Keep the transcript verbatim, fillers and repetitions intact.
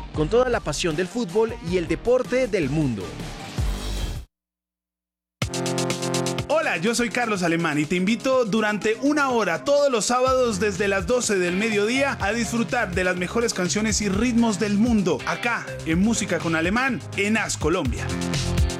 con toda la pasión del fútbol y el deporte del mundo. Hola, yo soy Carlos Alemán y te invito durante una hora todos los sábados desde las doce del mediodía a disfrutar de las mejores canciones y ritmos del mundo, acá en Música con Alemán, en As Colombia.